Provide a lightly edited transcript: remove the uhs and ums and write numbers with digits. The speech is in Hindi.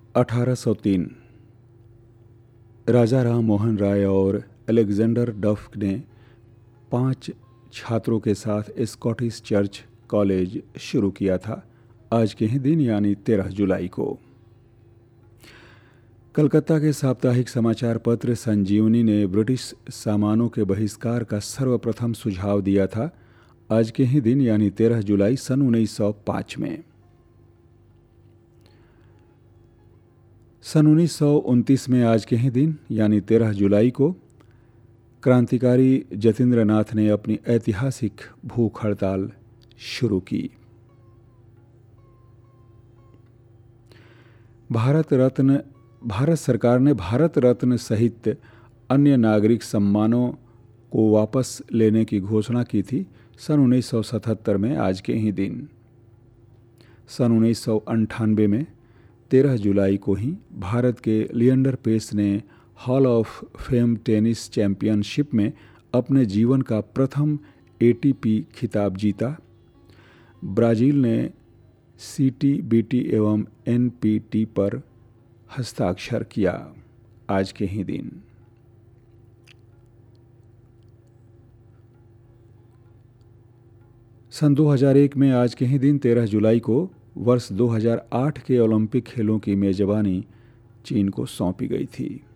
1803 राजा राम मोहन राय और अलेक्जेंडर डफ ने 5 छात्रों के साथ स्कॉटिश चर्च कॉलेज शुरू किया था आज के ही दिन यानी 13 जुलाई को। कलकत्ता के साप्ताहिक समाचार पत्र संजीवनी ने ब्रिटिश सामानों के बहिष्कार का सर्वप्रथम सुझाव दिया था आज के ही दिन यानी 13 जुलाई सन 1905 में। सन 1929 में आज के ही दिन यानी 13 जुलाई को क्रांतिकारी जतीन्द्र नाथ ने अपनी ऐतिहासिक भूख हड़ताल शुरू की। भारत सरकार ने भारत रत्न सहित अन्य नागरिक सम्मानों को वापस लेने की घोषणा की थी सन 1977 में आज के ही दिन। सन 1998 में 13 जुलाई को ही भारत के लिएंडर पेस ने hall of fame tennis championship में अपने जीवन का प्रथम एटीपी खिताब जीता। ब्राज़ील ने सीटी, बीटी एवं एनपीटी पर हस्ताक्षर किया आज के ही दिन। सन 2001 में आज के ही दिन 13 जुलाई को वर्ष 2008 के ओलंपिक खेलों की मेजबानी चीन को सौंपी गई थी।